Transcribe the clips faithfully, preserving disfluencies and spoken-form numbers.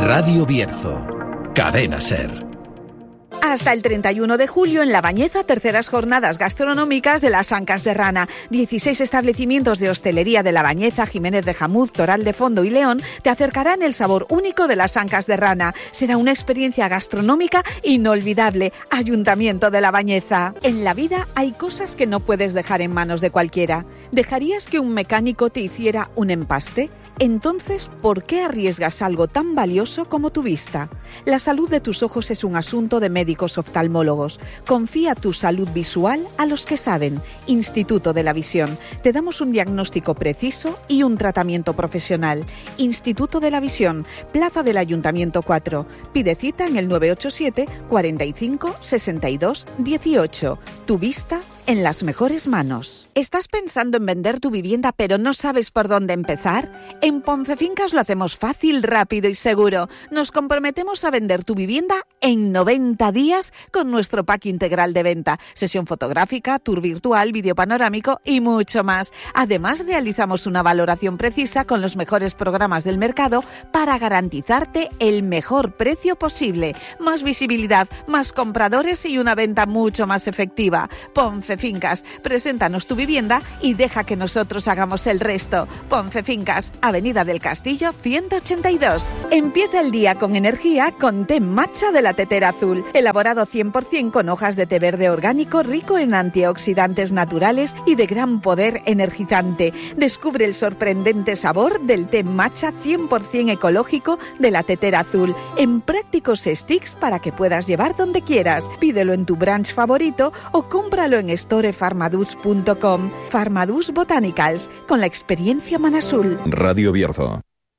Radio Bierzo, Cadena SER. Hasta el treinta y uno de julio en La Bañeza, terceras jornadas gastronómicas de las Ancas de Rana. dieciséis establecimientos de hostelería de La Bañeza, Jiménez de Jamuz, Toral de Fondo y León te acercarán el sabor único de las Ancas de Rana. Será una experiencia gastronómica inolvidable. Ayuntamiento de La Bañeza. En la vida hay cosas que no puedes dejar en manos de cualquiera. ¿Dejarías que un mecánico te hiciera un empaste? Entonces, ¿por qué arriesgas algo tan valioso como tu vista? La salud de tus ojos es un asunto de médicos oftalmólogos. Confía tu salud visual a los que saben. Instituto de la Visión. Te damos un diagnóstico preciso y un tratamiento profesional. Instituto de la Visión, Plaza del Ayuntamiento cuatro. Pide cita en el nueve ocho siete, cuarenta y cinco, sesenta y dos, dieciocho. Tu vista en las mejores manos. ¿Estás pensando en vender tu vivienda pero no sabes por dónde empezar? En Poncefincas lo hacemos fácil, rápido y seguro. Nos comprometemos a vender tu vivienda en noventa días con nuestro pack integral de venta. Sesión fotográfica, tour virtual, vídeo panorámico y mucho más. Además, realizamos una valoración precisa con los mejores programas del mercado para garantizarte el mejor precio posible. Más visibilidad, más compradores y una venta mucho más efectiva. Poncefincas, preséntanos tu vivienda y deja que nosotros hagamos el resto. Poncefincas, Avenida del Castillo ciento ochenta y dos. Empieza el día con energía con té matcha de la tetera azul, elaborado cien por ciento con hojas de té verde orgánico rico en antioxidantes naturales y de gran poder energizante. Descubre el sorprendente sabor del té matcha cien por ciento ecológico de la tetera azul, en prácticos sticks para que puedas llevar donde quieras. Pídelo en tu branch favorito o cómpralo en store farmadus punto com. Farmadus Botanicals, con la experiencia Manazul. Radio Bierzo.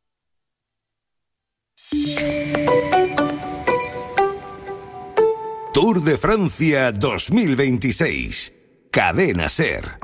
Tour de Francia dos mil veintiséis. Cadena SER.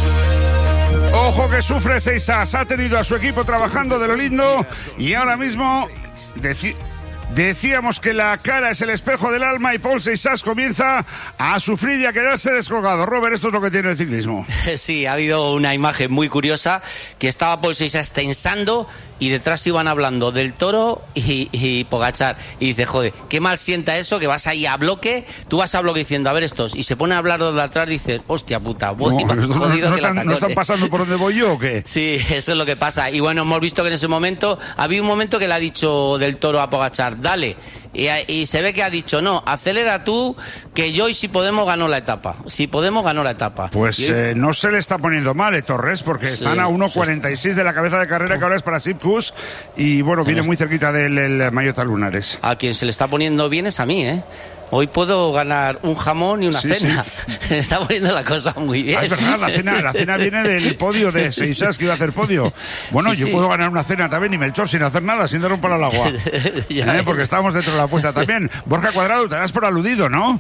Ojo que sufre Seisas. Ha tenido a su equipo trabajando de lo lindo y ahora mismo deci- decíamos que la cara es el espejo del alma y Paul Seisas comienza a sufrir y a quedarse descolgado. Robert, esto es lo que tiene el ciclismo. Sí, ha habido una imagen muy curiosa que estaba Paul Seisas tensando y detrás iban hablando del Toro y, y Pogačar. Y dice, joder, qué mal sienta eso, que vas ahí a bloque, tú vas a bloque diciendo, a ver estos, y se pone a hablar de atrás y dice, hostia puta, voy, no, no, no, jodido no, que la están, ¿No están pasando por donde voy yo o qué? Sí, eso es lo que pasa. Y bueno, hemos visto que en ese momento, había un momento que le ha dicho del Toro a Pogačar, dale. Y, y se ve que ha dicho, no, acelera tú, que yo y si Podemos ganó la etapa. Si Podemos ganó la etapa. Pues y... eh, no se le está poniendo mal, eh, Torres, porque sí, están a uno cuarenta y seis de la cabeza de carrera, que ahora es para Sipkus, y bueno, viene muy cerquita del el Mallota Lunares. A quien se le está poniendo bien es a mí, ¿eh? Hoy puedo ganar un jamón y una sí, cena. Sí. Se está poniendo la cosa muy bien. Ah, es verdad, la cena, la cena viene del podio de Seisas, que iba a hacer podio. Bueno, sí, yo sí. puedo ganar una cena también y Melchor sin hacer nada, sin dar un palo al agua. ¿Eh? Porque estábamos dentro de la apuesta también. Borja Cuadrado, te das por aludido, ¿no?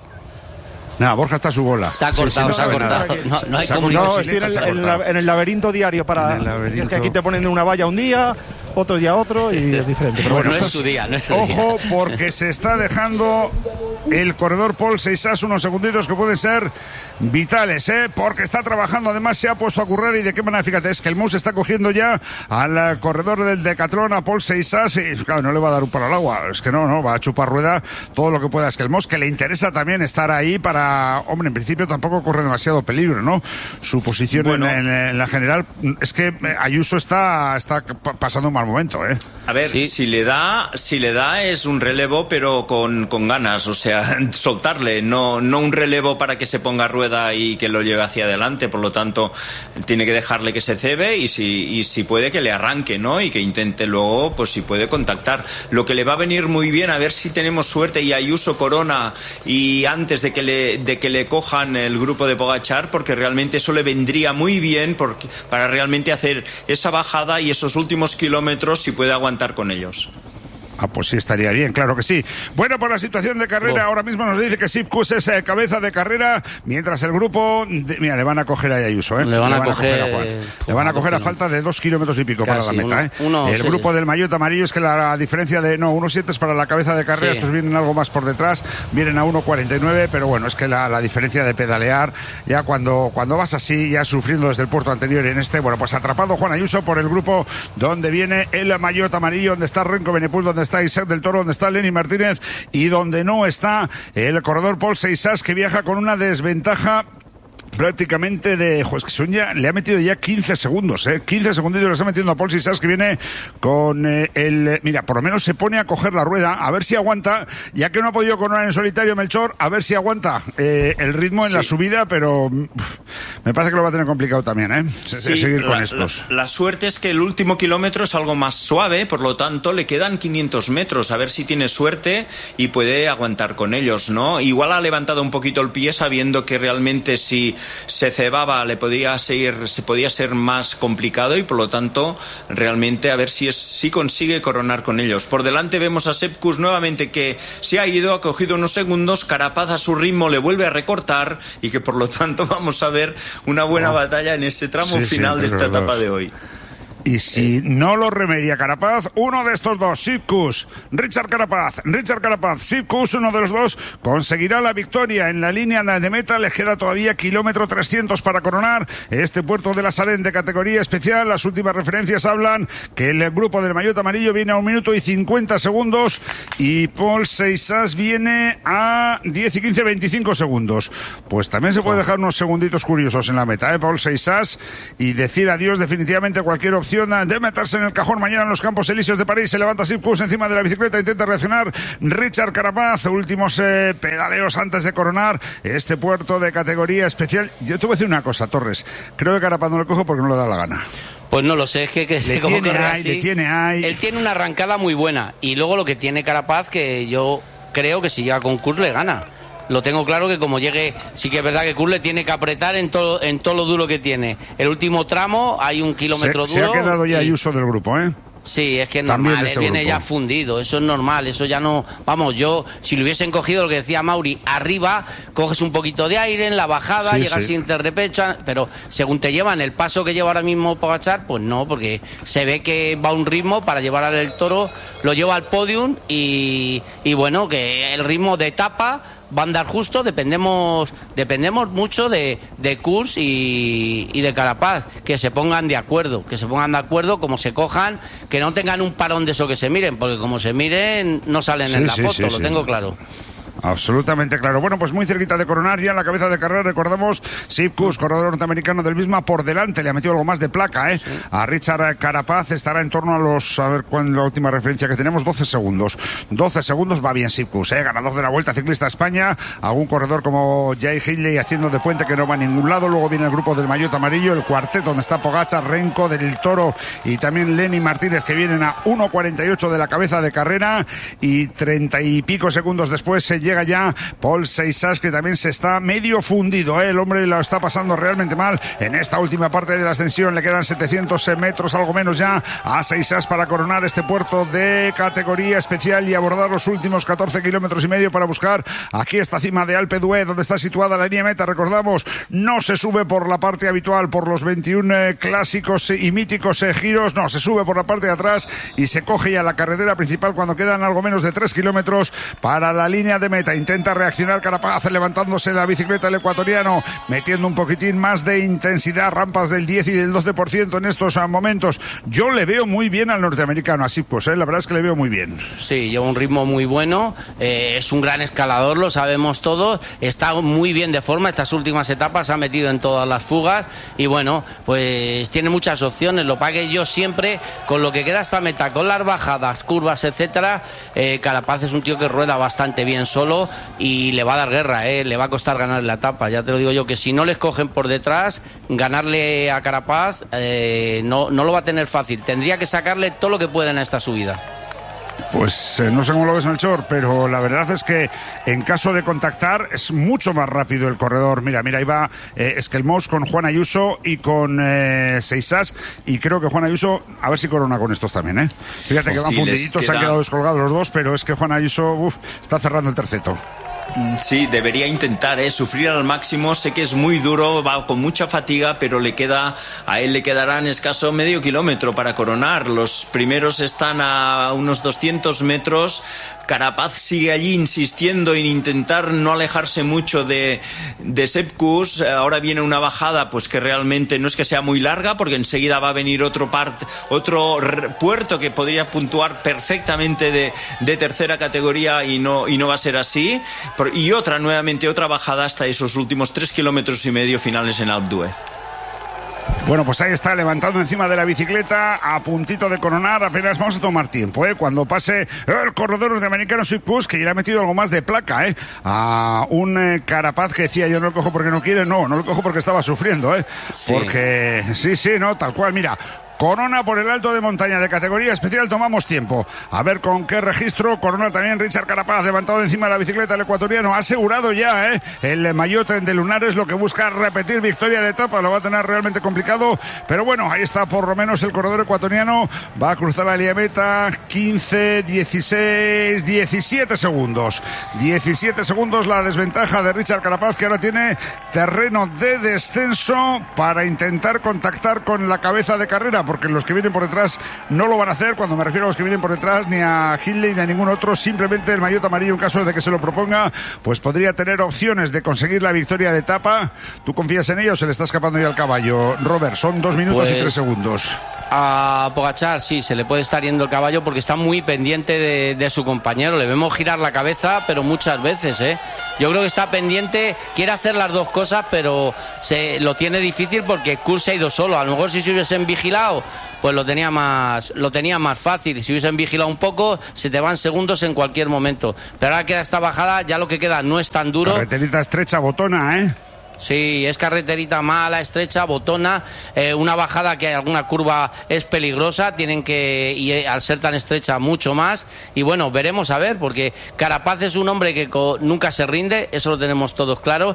Nada, Borja está a su bola. Se ha cortado, sí, sí, no, se ha cortado. No, no hay comunicación. No, estoy en el, en, la, en el laberinto diario para... Es que aquí te ponen una valla un día, otro día otro y es diferente. Pero bueno, bueno, no es su día, no es su ojo, día. Porque se está dejando el corredor Paul Seisas unos segunditos que pueden ser vitales, ¿eh? Porque está trabajando, además se ha puesto a currar y de qué manera, fíjate, es que el Mus está cogiendo ya al corredor del Decatlón, a Paul Seisas, y claro, no le va a dar un palo al agua, es que no, no, va a chupar rueda todo lo que pueda. Es que el Mus, que le interesa también estar ahí para, hombre, en principio tampoco corre demasiado peligro, ¿no? Su posición bueno, en, en, en la general, es que Ayuso está, está pasando un mal momento, ¿eh? A ver, sí. si le da, si le da es un relevo, pero con, con ganas, o sea, soltarle, no, no un relevo para que se ponga a rueda y que lo lleve hacia adelante, por lo tanto tiene que dejarle que se cebe y si, y si puede que le arranque, ¿no? Y que intente luego, pues si puede contactar. Lo que le va a venir muy bien, a ver si tenemos suerte y Ayuso corona y antes de que le, de que le cojan el grupo de Pogačar, porque realmente eso le vendría muy bien porque, para realmente hacer esa bajada y esos últimos kilómetros si puede aguantar con ellos. Ah, pues sí, estaría bien, claro que sí. Bueno, por la situación de carrera, oh. ahora mismo nos dice que Sipkus es eh, cabeza de carrera, mientras el grupo... De, mira, le van a coger a Ayuso, ¿eh? Le van, le van a, coger, a coger a Juan. Eh, le van a coger a falta de dos kilómetros y pico casi, para la meta, uno, ¿eh? Uno, el sí. grupo del maillot amarillo es que la diferencia de... No, uno siete es para la cabeza de carrera, sí. Estos vienen algo más por detrás, vienen a uno cuarenta y nueve, pero bueno, es que la, la diferencia de pedalear, ya cuando, cuando vas así, ya sufriendo desde el puerto anterior en este, bueno, pues atrapado Juan Ayuso por el grupo donde viene el maillot amarillo, donde está Renko Benepul, donde está está Isaac del Toro, donde está Lenny Martínez y donde no está el corredor Paul Seixas, que viaja con una desventaja prácticamente de, pues que son ya, le ha metido ya quince segundos, eh, quince segunditos le está metiendo a Paul Seixas, que viene con eh, el, mira, por lo menos se pone a coger la rueda, a ver si aguanta, ya que no ha podido coronar en solitario Melchor, a ver si aguanta eh, el ritmo en sí. la subida, pero uf, me parece que lo va a tener complicado también, eh, sí, seguir la, con estos. La, la suerte es que el último kilómetro es algo más suave, por lo tanto le quedan quinientos metros, a ver si tiene suerte y puede aguantar con ellos, ¿no? Igual ha levantado un poquito el pie sabiendo que realmente si se cebaba le podía ser, se podía ser más complicado y por lo tanto realmente a ver si, es, si consigue coronar con ellos. Por delante vemos a Sepp Kuss nuevamente que se ha ido, ha cogido unos segundos, Carapaz a su ritmo le vuelve a recortar y que por lo tanto vamos a ver una buena oh. batalla en ese tramo sí, final sí, de esta etapa de hoy. Y si eh. no lo remedia Carapaz, uno de estos dos, Sepp Kuss, Richard Carapaz, Richard Carapaz, Sepp Kuss, uno de los dos, conseguirá la victoria en la línea de meta. Les queda todavía kilómetro trescientos para coronar este Puerto de la Salén de categoría especial. Las últimas referencias hablan que el grupo del maillot amarillo viene a un minuto y cincuenta segundos y Paul Seixas viene a diez y quince, veinticinco segundos. Pues también se puede dejar unos segunditos curiosos en la meta, ¿eh? Paul Seixas, y decir adiós definitivamente a cualquier opción de meterse en el cajón mañana en los Campos Elíseos de París. Se levanta Sepp Kuss encima de la bicicleta, intenta reaccionar Richard Carapaz, últimos eh, pedaleos antes de coronar este puerto de categoría especial. Yo te voy a decir una cosa, Torres, creo que Carapaz no lo cojo porque no le da la gana. Pues no lo sé, es que, que le como tiene corre ahí, así, le tiene ahí. Él tiene una arrancada muy buena y luego lo que tiene Carapaz, que yo creo que si llega con Kuss le gana. Lo tengo claro que como llegue, sí que es verdad que Kuss le tiene que apretar en todo en todo lo duro que tiene. El último tramo hay un kilómetro se, duro. Se ha quedado ya y... Ayuso del grupo, ¿eh? Sí, es que es normal, este él viene grupo. ya fundido, eso es normal, eso ya no... Vamos, yo, si lo hubiesen cogido lo que decía Mauri, arriba, coges un poquito de aire en la bajada, sí, llegas sí. sin ter de pecho, pero según te llevan el paso que lleva ahora mismo Pogačar, pues no, porque se ve que va a un ritmo para llevar al del Toro, lo lleva al podium y, y bueno, que el ritmo de etapa va a andar justo, dependemos dependemos mucho de, de Kuss y, y de Carapaz, que se pongan de acuerdo, que se pongan de acuerdo, como se cojan, que no tengan un parón de eso que se miren, porque como se miren no salen sí, en la sí, foto, sí, lo sí. tengo claro. Absolutamente claro. Bueno, pues muy cerquita de coronar ya en la cabeza de carrera, recordamos, Sepp Kuss, corredor norteamericano del Visma, por delante, le ha metido algo más de placa, ¿eh? Sí. A Richard Carapaz estará en torno a los, a ver cuál es la última referencia que tenemos, doce segundos. doce segundos, va bien Sepp Kuss, ¿eh? Ganador de la Vuelta Ciclista a España, algún corredor como Jay Hindley haciendo de puente que no va a ningún lado, luego viene el grupo del maillot amarillo, el cuarteto donde está Pogačar, Renko, del Toro y también Lenny Martínez, que vienen a uno cuarenta y ocho de la cabeza de carrera y treinta y pico segundos después se llega ya Paul Seixas, que también se está medio fundido, ¿eh? El hombre lo está pasando realmente mal en esta última parte de la ascensión. Le quedan setecientos metros, algo menos ya, a Seixas para coronar este puerto de categoría especial y abordar los últimos catorce kilómetros y medio para buscar aquí esta cima de Alpe d'Huez, donde está situada la línea meta. Recordamos, no se sube por la parte habitual, por los veintiún eh, clásicos y míticos eh, giros, no, se sube por la parte de atrás y se coge ya la carretera principal cuando quedan algo menos de tres kilómetros para la línea de meta. Intenta reaccionar Carapaz levantándose la bicicleta el ecuatoriano, metiendo un poquitín más de intensidad, rampas del diez y del doce por ciento en estos momentos. Yo le veo muy bien al norteamericano, así pues, ¿eh? La verdad es que le veo muy bien. Sí, lleva un ritmo muy bueno, eh, es un gran escalador, lo sabemos todos, está muy bien de forma, estas últimas etapas se ha metido en todas las fugas y bueno, pues tiene muchas opciones. Lo pague yo siempre, con lo que queda esta meta, con las bajadas, curvas, etcétera, eh, Carapaz es un tío que rueda bastante bien solo y le va a dar guerra, ¿eh? Le va a costar ganar la etapa, ya te lo digo yo, que si no les cogen por detrás, ganarle a Carapaz eh, no, no lo va a tener fácil, tendría que sacarle todo lo que pueden a esta subida. Pues eh, no sé cómo lo ves, Melchor, pero la verdad es que en caso de contactar es mucho más rápido el corredor. Mira, mira, ahí va eh, Esquelmós con Juan Ayuso y con eh, Seixas, y creo que Juan Ayuso, a ver si corona con estos también, ¿eh? Fíjate que van sí, fundiditos, queda... se han quedado descolgados los dos, pero es que Juan Ayuso uf, está cerrando el terceto. Sí, debería intentar, ¿eh? Sufrir al máximo. Sé que es muy duro, va con mucha fatiga, pero le queda, a él le quedarán escaso medio kilómetro para coronar. Los primeros están a unos doscientos metros. Carapaz sigue allí insistiendo en intentar no alejarse mucho de, de Sepp Kuss. Ahora viene una bajada pues que realmente no es que sea muy larga, porque enseguida va a venir otro, part, otro puerto que podría puntuar perfectamente de, de tercera categoría y no, y no va a ser así. Y otra, nuevamente otra bajada hasta esos últimos tres kilómetros y medio finales en Alpe d'Huez. Bueno, pues ahí está, levantando encima de la bicicleta, a puntito de coronar. Apenas vamos a tomar tiempo, ¿eh? Cuando pase el corredor norteamericano Sepp Kuss, que ya le ha metido algo más de placa, ¿eh? A un eh, Carapaz que decía, yo no lo cojo porque no quiere, no, no lo cojo porque estaba sufriendo, ¿eh? Sí. Porque, sí, sí, no, tal cual, mira. Corona por el alto de montaña de categoría especial, tomamos tiempo. A ver con qué registro. Corona también Richard Carapaz, levantado encima de la bicicleta el ecuatoriano. Ha asegurado ya, ¿eh? El maillot de Lunares, lo que busca repetir victoria de etapa. Lo va a tener realmente complicado. Pero bueno, ahí está por lo menos el corredor ecuatoriano. Va a cruzar la línea meta. quince, dieciséis, diecisiete segundos. diecisiete segundos la desventaja de Richard Carapaz, que ahora tiene terreno de descenso para intentar contactar con la cabeza de carrera, porque los que vienen por detrás no lo van a hacer. Cuando me refiero a los que vienen por detrás, ni a Hindley ni a ningún otro, simplemente el maillot amarillo, en caso de que se lo proponga, pues podría tener opciones de conseguir la victoria de etapa. ¿Tú confías en ello o se le está escapando ya el caballo? Robert, son dos minutos pues... y tres segundos. A Pogačar sí, se le puede estar yendo el caballo porque está muy pendiente de, de su compañero. Le vemos girar la cabeza, pero muchas veces, ¿eh? Yo creo que está pendiente, quiere hacer las dos cosas, pero se lo tiene difícil porque Kuss se ha ido solo. A lo mejor si se hubiesen vigilado, pues lo tenía más, lo tenía más fácil. Si hubiesen vigilado un poco, se te van segundos en cualquier momento. Pero ahora queda esta bajada, ya lo que queda no es tan duro. Carreterita estrecha, botona, ¿eh? Sí, es carreterita mala, estrecha, botona, eh, una bajada que hay alguna curva es peligrosa, tienen que, y eh, al ser tan estrecha, mucho más. Y bueno, veremos a ver, porque Carapaz es un hombre que co- nunca se rinde, eso lo tenemos todos claro,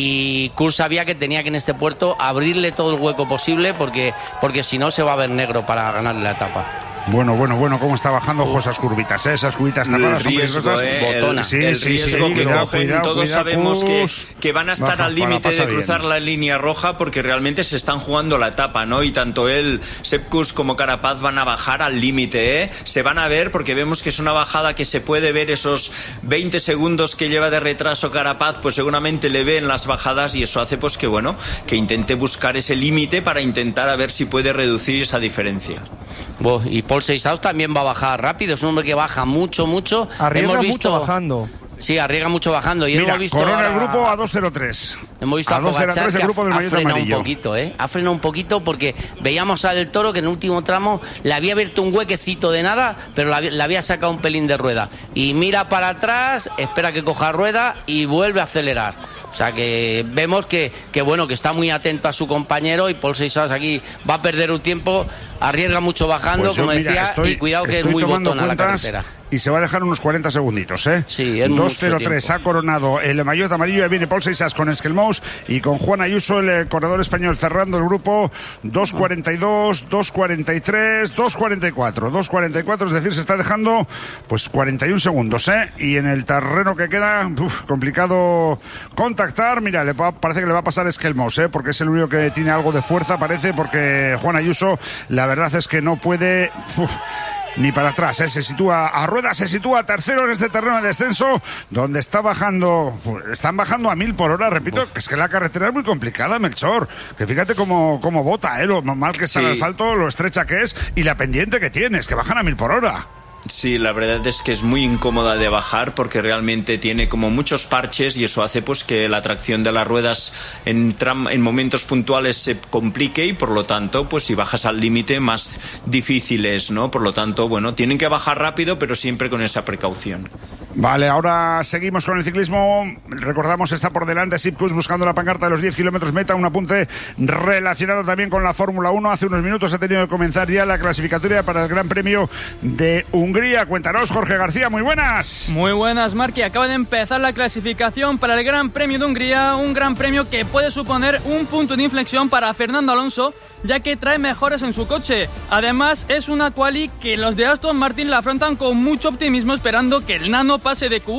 y Kuss sabía que tenía que en este puerto abrirle todo el hueco posible, porque, porque si no se va a ver negro para ganarle la etapa. Bueno, bueno, bueno, cómo está bajando uh. esas curvitas, ¿eh? Esas curvitas tapadas son peligrosas. Eh, el, sí, el sí, riesgo sí, que cuidado, cogen, cuidado, todos cuidado, sabemos que, que van a estar baja, al límite de cruzar bien la línea roja, porque realmente se están jugando la etapa, ¿no? Y tanto él, Sepp Kuss, como Carapaz van a bajar al límite, ¿eh? Se van a ver, porque vemos que es una bajada que se puede ver esos veinte segundos que lleva de retraso Carapaz, pues seguramente le ve en las bajadas, y eso hace pues que, bueno, que intente buscar ese límite para intentar a ver si puede reducir esa diferencia. Bueno, y Paul Seisaus también va a bajar rápido, es un hombre que baja mucho, mucho. Arriesga hemos visto... mucho bajando. Sí, arriesga mucho bajando. Y Mira, hemos visto corona ahora... el grupo a dos cero tres. Hemos visto a, a Pogačar que ha, ha frenado un poquito, ¿eh? Ha frenado un poquito porque veíamos al Toro que en el último tramo le había abierto un huequecito de nada, pero le, le había sacado un pelín de rueda. Y mira para atrás, espera que coja rueda y vuelve a acelerar. O sea que vemos que, que bueno, que está muy atento a su compañero, y Paul Seisaus aquí va a perder un tiempo, arriesga mucho bajando, pues yo, como mira, decía, estoy, y cuidado que es muy botona la carretera. Y se va a dejar unos cuarenta segunditos, ¿eh? Sí, es dos cero tres ha coronado el maillot amarillo. Viene Paul Seisaus con Esquelmous y con Juan Ayuso, el corredor español, cerrando el grupo. Dos cuarenta y dos, dos cuarenta y tres, dos cuarenta y cuatro. dos cuarenta y cuatro, es decir, se está dejando pues cuarenta y un segundos, ¿eh? Y en el terreno que queda, uf, complicado contactar. Mira, le va, parece que le va a pasar Esquelmous, ¿eh? Porque es el único que tiene algo de fuerza, parece, porque Juan Ayuso, la verdad es que no puede... Uf, ni para atrás, ¿eh? Se sitúa a rueda, se sitúa tercero en este terreno de descenso, donde está bajando, están bajando a mil por hora, repito, que es que la carretera es muy complicada, Melchor, que fíjate cómo, cómo bota, ¿eh? Lo mal que está sí. El asfalto, lo estrecha que es, y la pendiente que tiene, es que bajan a mil por hora. Sí, la verdad es que es muy incómoda de bajar, porque realmente tiene como muchos parches, y eso hace pues que la tracción de las ruedas en, tram, en momentos puntuales se complique, y por lo tanto pues si bajas al límite más difícil es, ¿no? Por lo tanto, bueno, tienen que bajar rápido, pero siempre con esa precaución. Vale, ahora seguimos con el ciclismo. Recordamos, está por delante Sepp Kuss buscando la pancarta de los diez kilómetros meta, un apunte relacionado también con la Fórmula uno. Hace unos minutos ha tenido que comenzar ya la clasificatoria para el Gran Premio de Hungría. Cuéntanos, Jorge García, muy buenas. Muy buenas, Marqui. Acaba de empezar la clasificación para el Gran Premio de Hungría, un Gran Premio que puede suponer un punto de inflexión para Fernando Alonso, ya que trae mejoras en su coche. Además, es una quali que los de Aston Martin la afrontan con mucho optimismo, esperando que el Nano pase de Q uno.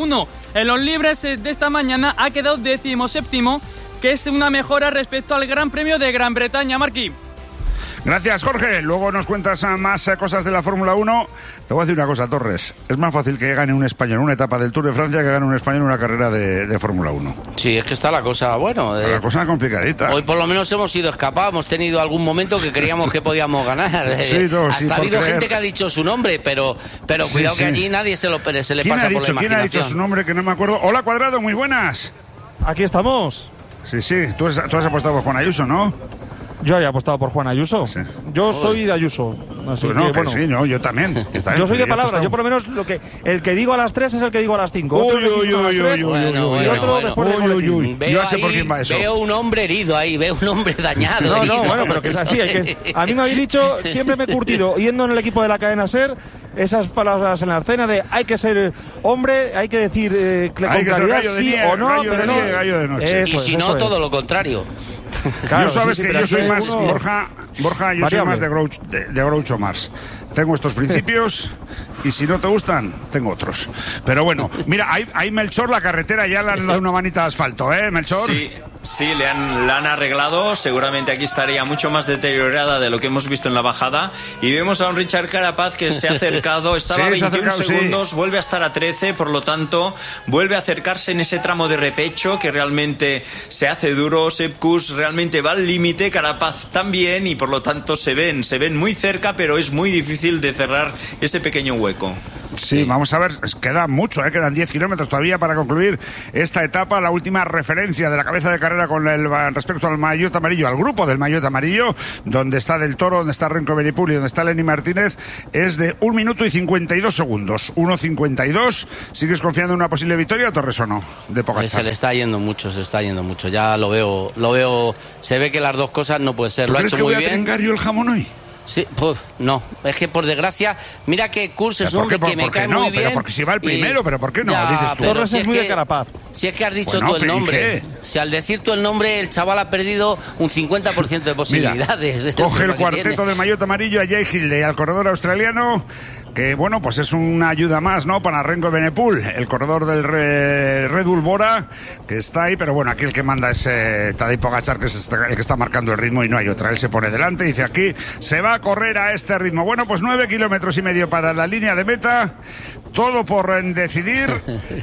En los libres de esta mañana ha quedado decimoséptimo, que es una mejora respecto al Gran Premio de Gran Bretaña, Marquí. Gracias, Jorge. Luego nos cuentas más cosas de la Fórmula uno. Te voy a decir una cosa, Torres. Es más fácil que gane un español una etapa del Tour de Francia que gane un español una carrera de, de Fórmula uno. Sí, es que está la cosa, bueno... Está eh, la cosa complicadita. Hoy por lo menos hemos sido escapados, hemos tenido algún momento que creíamos que podíamos ganar. Sí, no, Hasta sí, ha habido creer. gente que ha dicho su nombre, pero, pero Sí, cuidado sí. que allí nadie se, lo, se le ¿Quién pasa ha por dicho, la ¿Quién ha imaginación. dicho su nombre que no me acuerdo? Hola, Cuadrado, muy buenas. Aquí estamos. Sí, sí, tú, has- tú has apostado por Juan Ayuso, ¿no? Yo había apostado por Juan Ayuso. Sí. Yo soy de Ayuso. Así Pues no, que, que bueno. sí, no, yo también. Yo, también, Yo soy de pero palabras, he apostado- yo por lo menos lo que el que digo a las tres es el que digo a las cinco. Otro Uy, que uy, dice a las uy, tres, uy, uy, Bueno, uy, y bueno, otro bueno. después del Uy, uy, boletín. uy. Veo, Yo sé ahí, por quién va eso. veo un hombre herido ahí, veo un hombre dañado. No, herido. no, bueno, pero que es así. Hay que, a mí me habéis dicho, siempre me he curtido, yendo en el equipo de la cadena SER, esas palabras en la escena de hay que ser hombre, hay que decir eh, con Hay que ser claridad gallo de sí día, o no, gallo de pero no. día y gallo de noche. Eso Y es, si no, eso es. todo lo contrario. Claro, yo sabes sí, sí, que pero yo soy aquí más, uno- Borja, Borja, yo soy variable. más de Groucho, de, de Groucho Marx. Tengo estos principios y si no te gustan, tengo otros. Pero bueno, mira, hay, hay Melchor, la carretera ya le han dado una manita de asfalto, ¿eh, Melchor? Sí, sí, le han, la han arreglado. Seguramente aquí estaría mucho más deteriorada de lo que hemos visto en la bajada. Y vemos a un Richard Carapaz que se ha acercado, estaba Sí, a se ha veintiún acercado, sí. segundos, vuelve a estar a trece, por lo tanto, vuelve a acercarse en ese tramo de repecho que realmente se hace duro. Sepp Kuss realmente va al límite, Carapaz también, y por lo tanto se ven, se ven muy cerca, pero es muy difícil de cerrar ese pequeño hueco. Sí, vamos a ver, es- queda mucho, ¿eh? Quedan diez kilómetros todavía para concluir esta etapa. La última referencia de la cabeza de carrera con el respecto al maillot amarillo, al grupo del maillot amarillo, donde está Del Toro, donde está Renko Benipul y donde está Lenny Martínez, es de un minuto y cincuenta y dos segundos. uno cincuenta y dos. ¿Sigues confiando en una posible victoria, Torres, o no? De Eh, Pogačar. Se le está yendo mucho, se está yendo mucho. Ya lo veo, lo veo. Se ve que las dos cosas no puede ser. ¿Tú Lo ha crees hecho que muy voy a bien. trengar yo el jamón hoy? Sí, pues, no, es que por desgracia, mira que Kuss es ¿Por un qué? hombre que ¿Por- me por qué cae no? muy Pero bien. porque si va el y- primero, pero ¿por qué no? Dices tú. pero Torres si es muy de que- Carapaz. Si es que has dicho Bueno, tú el pero ¿y nombre. qué? Si al decir tú el nombre, el chaval ha perdido un cincuenta por ciento de Mira, posibilidades. coge el Lo que cuarteto tiene. del maillot amarillo a Jay Hindley, al corredor australiano, que bueno, pues es una ayuda más, ¿no? Para Renko Benepul, el corredor del Re- Red Bull Bora, que está ahí, pero bueno, aquí el que manda es eh, Tadej Pogačar, que es este- el que está marcando el ritmo y no hay otra. Él se pone delante y dice aquí, se va a correr a este ritmo. Bueno, pues nueve kilómetros y medio para la línea de meta, todo por eh, decidir.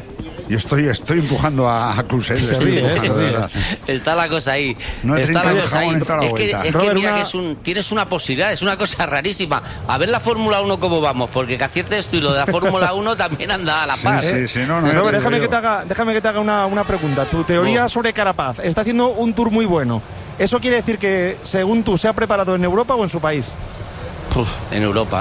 Yo estoy, estoy empujando a, a Kuss, ¿eh? Le Se estoy ríe, empujando, se de ríe. verdad. Está la cosa ahí. No he está trincado la el cosa ahí. jamón en toda la Es que, vuelta. es que Robert, mira una- que es un, tienes una posibilidad, es una cosa rarísima. A ver la Fórmula uno cómo vamos, porque que acierte esto y lo de la Fórmula uno también anda a la par. Sí, ¿eh? sí, sí, no, no, ya Robert, te déjame, digo que te haga, déjame que te haga una, una pregunta. Tu teoría No. sobre Carapaz. Está haciendo un tour muy bueno. ¿Eso quiere decir que, según tú, se ha preparado en Europa o en su país? Puf, en Europa.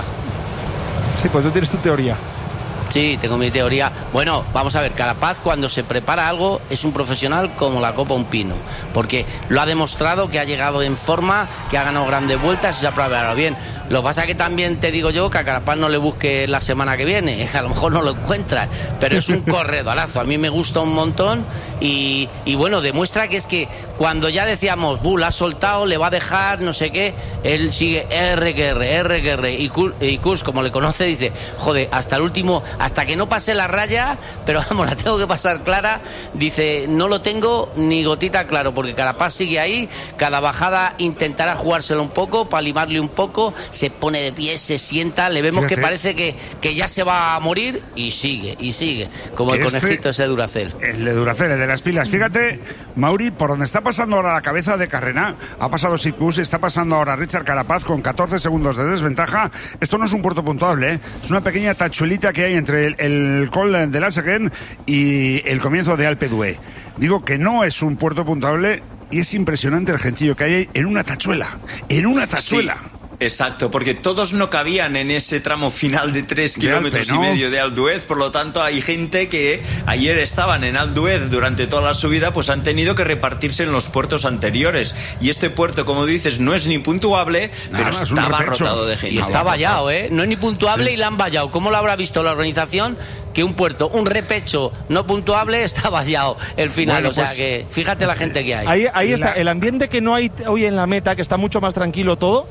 Sí, pues tú tienes tu teoría. Sí, tengo mi teoría. Bueno, vamos a ver, Carapaz cuando se prepara algo es un profesional como la copa un pino, porque lo ha demostrado que ha llegado en forma, que ha ganado grandes vueltas y se ha preparado bien. Lo que pasa es que también te digo yo que a Carapaz no le busque la semana que viene, a lo mejor no lo encuentras, pero es un corredorazo, a mí me gusta un montón y, y bueno, demuestra que es que cuando ya decíamos, buh, la ha soltado, le va a dejar, no sé qué, él sigue R que R, R que R, y Kuss, y Kuss, como le conoce, dice, joder, hasta el último, hasta que no pase la raya, pero vamos, la tengo que pasar clara, dice, no lo tengo ni gotita claro, porque Carapaz sigue ahí, cada bajada intentará jugárselo un poco, para limarle un poco, se pone de pie, se sienta, le vemos Fíjate. que parece que, que ya se va a morir y sigue, y sigue, como Que el este- conejito ese Duracell. El de Duracell, el de las pilas. Fíjate, Mauri, por donde está pasando ahora la cabeza de Carrena, ha pasado Sepp Kuss, está pasando ahora Richard Carapaz con catorce segundos de desventaja. Esto no es un puerto puntuable, ¿eh? Es una pequeña tachuelita que hay entre el, el Col de Laseguen y el comienzo de Alpe d'Huez. Digo que no es un puerto puntuable y es impresionante el gentío que hay ahí en una tachuela, en una tachuela. Sí. Exacto, porque todos no cabían en ese tramo final de tres De kilómetros Alpe, ¿no? y medio de Alpe d'Huez, por lo tanto hay gente que ayer estaban en Alpe d'Huez durante toda la subida, pues han tenido que repartirse en los puertos anteriores. Y este puerto, como dices, no es ni puntuable, Nada, pero es un estaba repecho. rotado de gente. Y está vallado, ¿eh? No es ni puntuable y la han vallado. ¿Cómo lo habrá visto la organización? Que un puerto, un repecho no puntuable está vallado el final. Bueno, o sea pues, que fíjate la gente que hay. Ahí, ahí Y está. la- El ambiente que no hay hoy en la meta, que está mucho más tranquilo todo,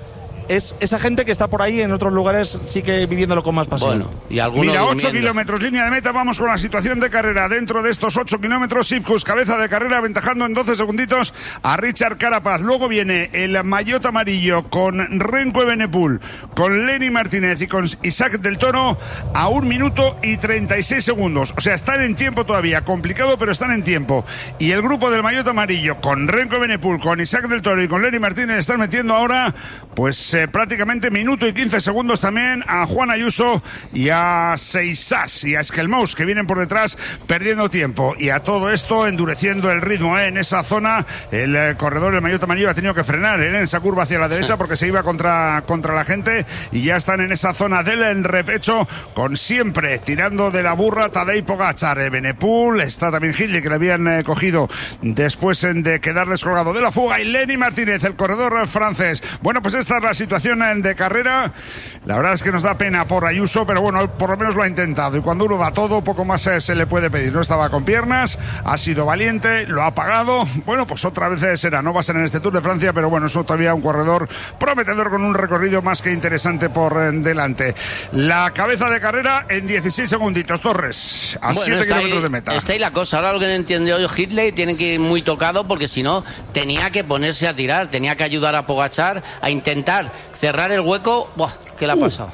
es esa gente que está por ahí en otros lugares sí que viviéndolo con más pasión. Bueno, y algunos Mira, ocho durmiendo. kilómetros, línea de meta, vamos con la situación de carrera. Dentro de estos ocho kilómetros, Sipkus, cabeza de carrera, aventajando en doce segunditos a Richard Carapaz. Luego viene el maillot amarillo con Renko Evenepoel, con Lenny Martínez y con Isaac del Toro a un minuto y treinta y seis segundos. O sea, están en tiempo todavía, complicado, pero están en tiempo. Y el grupo del maillot amarillo con Renko Evenepoel, con Isaac del Toro y con Lenny Martínez están metiendo ahora pues eh, prácticamente minuto y quince segundos también a Juan Ayuso y a Seisas y a Skelmous, que vienen por detrás perdiendo tiempo. Y a todo esto endureciendo el ritmo ¿eh? En esa zona. El eh, corredor del maillot amarillo ha tenido que frenar ¿eh? En esa curva hacia la derecha porque se iba contra, contra la gente, y ya están en esa zona del repecho con siempre tirando de la burra Tadej Pogačar. Evenepoel, está también Hindley, que le habían eh, cogido después eh, de quedar descolgado de la fuga, y Lenny Martínez, el corredor eh, francés. Bueno, pues esta es la situación eh, de carrera. La verdad es que nos da pena por Ayuso, pero bueno, por lo menos lo ha intentado, y cuando uno da todo, poco más eh, se le puede pedir. No estaba con piernas, ha sido valiente, lo ha pagado. Bueno, pues otra vez eh, será, no va a ser en este Tour de Francia, pero bueno, es todavía un corredor prometedor con un recorrido más que interesante por eh, delante. La cabeza de carrera en dieciséis segunditos, Torres, a Bueno, siete está kilómetros ahí, de meta. está ahí la cosa. Ahora lo que no entiendo yo, Hindley tiene que ir muy tocado, porque si no, tenía que ponerse a tirar, tenía que ayudar a Pogačar a intentar cerrar el hueco. Buah, ¿qué le ha Uh. pasado?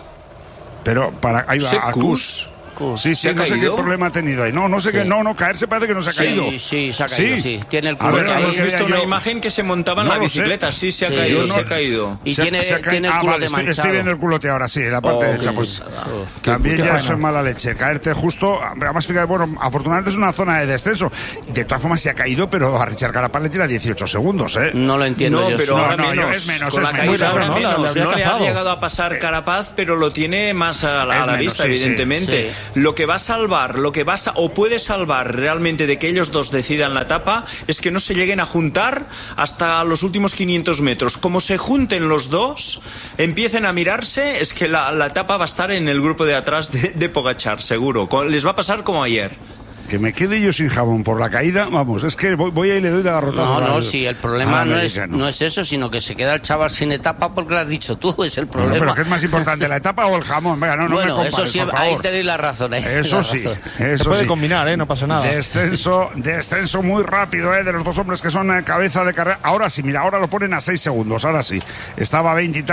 Pero para ahí va a Sekus. Kus. Sí, sí, ¿Se ha no sé qué caído? problema ha tenido ahí. No, no sé Sí. qué, no, no, caerse parece que no se ha Sí, caído. sí, se ha caído, sí. Tiene el A culo ver, Bueno, ahí. hemos yo- visto una yo- imagen que se montaba en No la lo sé. bicicleta. Sí, se ha Sí. caído, Yo no- se ha caído. Y Se ha- tiene, se ha caído- tiene el ah, culo vale, de estoy, manchado. estoy viendo el culote ahora, sí, en la parte Oh, derecha. qué Pues putada. también Qué ya putada. eso es mala leche. Caerte justo, además, fíjate, bueno, afortunadamente es una zona de descenso. De todas formas se ha caído, pero a Richard Carapaz le tira dieciocho segundos, ¿eh? No lo entiendo No, yo. pero No, ahora no, yo- menos. es menos, Con es la menos. caída ahora ¿no? La- la menos. habría No le ha cazado. llegado a pasar Carapaz, pero lo tiene más a la, Es a la menos, vista, sí, sí. evidentemente. Sí. Lo que va a salvar, lo que va a, sa- o puede salvar realmente de que ellos dos decidan la etapa, es que no se lleguen a juntar hasta los últimos quinientos metros. Como se junten los dos, empiecen a mirarse, es que la, la etapa va a estar en el grupo de atrás de, de Pogačar, seguro. Co- Les va a pasar como ayer. Que me quede yo sin jabón por la caída, vamos, es que voy, voy ahí y le doy de garrotazo. No, no, al- sí, el problema al no es, americano. no es eso, sino que se queda el chaval sin etapa porque lo has dicho tú, es el Bueno, problema. pero ¿qué es más importante, la etapa o el jamón? Venga, no, no bueno, me compares, eso sí, por ahí favor. tenéis la razón. ahí tenéis Eso la sí, razón. eso Se puede sí. combinar, ¿eh? No pasa nada. Descenso, descenso muy rápido, ¿eh? De los dos hombres que son eh, cabeza de carrera. Ahora sí, mira, ahora lo ponen a seis segundos, ahora sí. Estaba a veinte y tal.